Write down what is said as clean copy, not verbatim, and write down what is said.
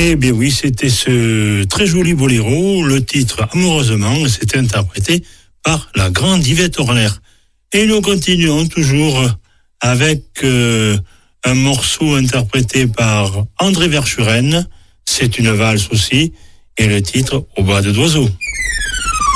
Eh bien oui, c'était ce très joli boléro, le titre Amoureusement, et c'était interprété par la grande Yvette Horner. Et nous continuons toujours avec un morceau interprété par André Verschuren, c'est une valse aussi, et le titre Au bas de d'oiseau.